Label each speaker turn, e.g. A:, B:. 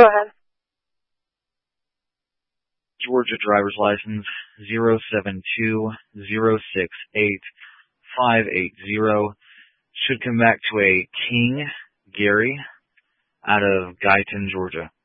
A: Go ahead.
B: Georgia driver's license 072068580 should come back to a King Gary out of Guyton, Georgia.